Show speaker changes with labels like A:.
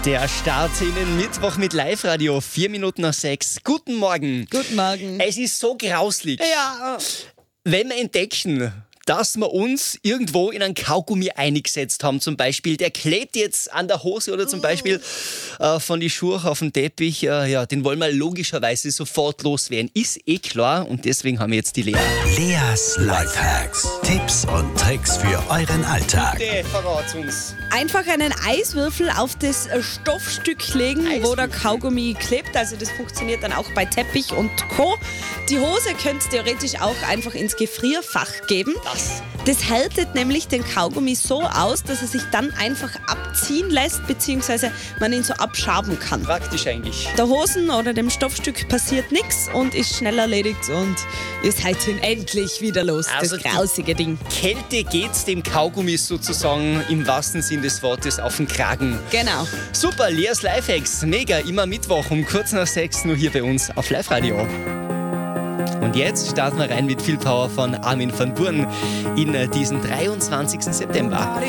A: Der Start in den Mittwoch mit Live-Radio, 4 Minuten nach 6. Guten Morgen.
B: Guten Morgen.
A: Es ist so grauslig.
B: Ja.
A: Wenn wir entdecken, dass wir uns irgendwo in einen Kaugummi eingesetzt haben, zum Beispiel, der klebt jetzt an der Hose oder zum Beispiel von die Schuhe auf den Teppich, den wollen wir logischerweise sofort loswerden. Ist eh klar und deswegen haben wir jetzt die Lea.
C: Leas Lifehacks. Tipps und Tricks für euren Alltag.
A: Bitte verrat uns.
B: Einfach einen Eiswürfel auf das Stoffstück legen, wo der Kaugummi klebt. Also das funktioniert dann auch bei Teppich und Co. Die Hose könnt ihr theoretisch auch einfach ins Gefrierfach geben. Das hältet nämlich den Kaugummi so aus, dass er sich dann einfach abziehen lässt, beziehungsweise man ihn so abschaben kann.
A: Praktisch eigentlich.
B: Der Hosen oder dem Stoffstück passiert nichts und ist schnell erledigt und ihr seid dann endlich wieder los.
A: Also
B: das grausige Ding.
A: Kälte geht's dem Kaugummi sozusagen im wahrsten Sinn des Wortes auf den Kragen.
B: Genau.
A: Super, Leas Lifehacks, mega, immer Mittwoch um kurz nach 6 nur hier bei uns auf Live-Radio. Und jetzt starten wir rein mit viel Power von Armin van Buuren in diesen 23. September.